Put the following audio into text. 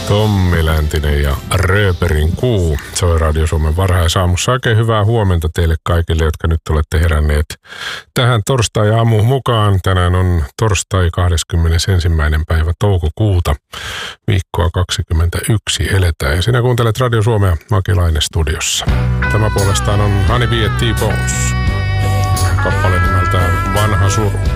Tommi Läntinen ja Rööperin kuu soi Radio Suomen varhaisaamussa. Oikein hyvää huomenta teille kaikille, jotka nyt olette heränneet tähän torstai-aamuun mukaan. Tänään on torstai 21. päivä toukokuuta, viikkoa 2021 eletään. Ja sinä kuuntelet Radio Suomea, Makilainen studiossa. Tämä puolestaan on Honey B. T-Bones. Kappale nimeltään Vanha suru.